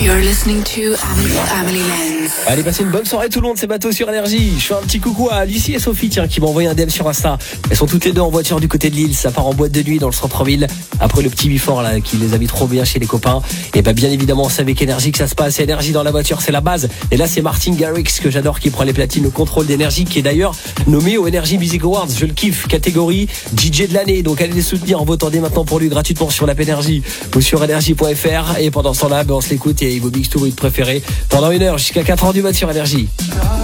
You're listening to Amélie Lenz. Allez, passez une bonne soirée tout le monde, c'est Bateau sur Énergie. Je fais un petit coucou à Lucie et Sophie, tiens, qui m'ont envoyé un DM sur Insta. Elles sont toutes les deux en voiture du côté de Lille, ça part en boîte de nuit dans le centre-ville. Après le petit bifort là, qui les a mis trop bien chez les copains. Et bien évidemment, c'est avec Énergie que ça se passe. Énergie dans la voiture, c'est la base. Et là, c'est Martin Garrix, que j'adore, qui prend les platines au contrôle d'Énergie, qui est d'ailleurs nommé au Energy Music Awards. Je le kiffe, catégorie DJ de l'année. Donc allez les soutenir en votant dès maintenant pour lui gratuitement sur l'app Énergie ou sur énergie.fr. Et pendant ce temps-là, on se l'écoute et vos mix to préférés pendant 1 heure jusqu'à 4h du mat sur Énergie.